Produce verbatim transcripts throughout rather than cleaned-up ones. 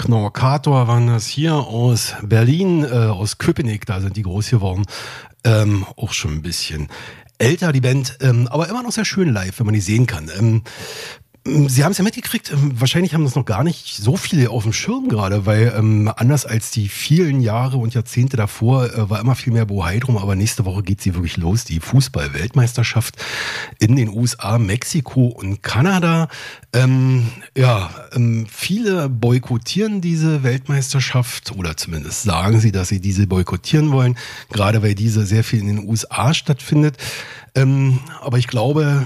Knorkator waren das hier aus Berlin, äh, aus Köpenick, da sind die groß geworden. Ähm, auch schon ein bisschen älter, die Band, ähm, aber immer noch sehr schön live, wenn man die sehen kann. Ähm, Sie haben es ja mitgekriegt, ähm, wahrscheinlich haben das noch gar nicht so viele auf dem Schirm gerade, weil ähm, anders als die vielen Jahre und Jahrzehnte davor äh, war immer viel mehr Bohai drum, aber nächste Woche geht sie wirklich los, die Fußball-Weltmeisterschaft in den U S A, Mexiko und Kanada. Ähm, ja, ähm, viele boykottieren diese Weltmeisterschaft oder zumindest sagen sie, dass sie diese boykottieren wollen, gerade weil diese sehr viel in den U S A stattfindet. Ähm, aber ich glaube,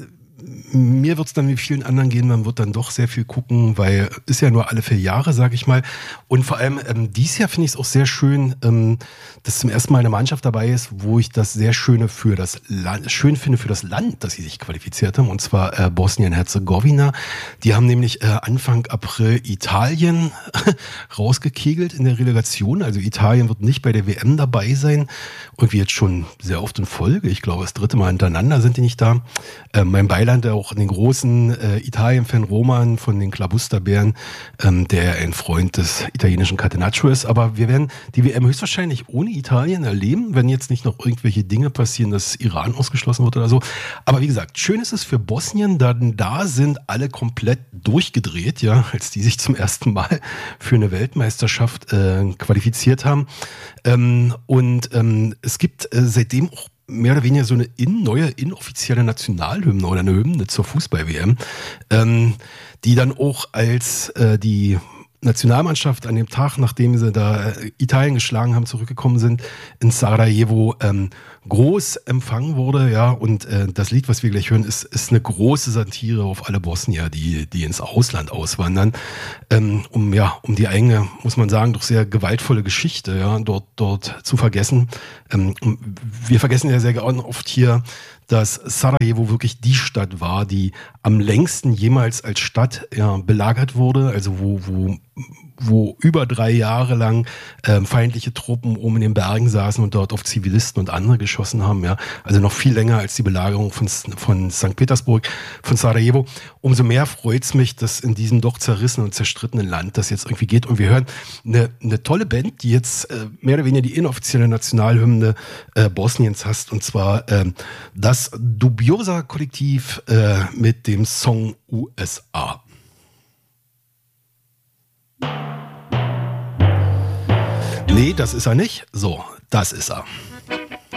mir wird es dann wie vielen anderen gehen, man wird dann doch sehr viel gucken, weil ist ja nur alle vier Jahre, sage ich mal. Und vor allem ähm, dieses Jahr finde ich es auch sehr schön, ähm, dass zum ersten Mal eine Mannschaft dabei ist, wo ich das sehr schöne für das Land, schön finde für das Land, dass sie sich qualifiziert haben, und zwar äh, Bosnien-Herzegowina. Die haben nämlich äh, Anfang April Italien rausgekegelt in der Relegation. Also Italien wird nicht bei der W M dabei sein. Irgendwie jetzt schon sehr oft in Folge. Ich glaube, das dritte Mal hintereinander sind die nicht da. Äh, mein Beiland auch den großen äh, Italien-Fan Roman von den Klabusterbären, ähm, der ein Freund des italienischen Catenaccio ist. Aber wir werden die W M höchstwahrscheinlich ohne Italien erleben, wenn jetzt nicht noch irgendwelche Dinge passieren, dass Iran ausgeschlossen wird oder so. Aber wie gesagt, schön ist es für Bosnien, denn da sind alle komplett durchgedreht, ja, als die sich zum ersten Mal für eine Weltmeisterschaft äh, qualifiziert haben. Ähm, und ähm, es gibt äh, seitdem auch mehr oder weniger so eine in, neue inoffizielle Nationalhymne oder eine Hymne zur Fußball-W M, ähm, die dann auch als äh, die Nationalmannschaft an dem Tag, nachdem sie da Italien geschlagen haben, zurückgekommen sind, in Sarajevo ähm, groß empfangen wurde, ja, und äh, das Lied, was wir gleich hören, ist, ist eine große Satire auf alle Bosnier, die, die ins Ausland auswandern, ähm, um, ja, um die eigene, muss man sagen, doch sehr gewaltvolle Geschichte, ja, dort, dort zu vergessen. Ähm, wir vergessen ja sehr oft hier, dass Sarajevo wirklich die Stadt war, die am längsten jemals als Stadt ja, belagert wurde, also wo, wo, wo über drei Jahre lang ähm, feindliche Truppen oben in den Bergen saßen und dort auf Zivilisten und andere geschossen haben, ja, also noch viel länger als die Belagerung von, von Sankt Petersburg, von Sarajevo. Umso mehr freut's mich, dass in diesem doch zerrissenen und zerstrittenen Land das jetzt irgendwie geht, und wir hören eine, eine tolle Band, die jetzt äh, mehr oder weniger die inoffizielle Nationalhymne äh, Bosniens hast, und zwar ähm, das Dubiosa-Kollektiv äh, mit dem Song U S A. Nee, das ist er nicht. So, das ist er.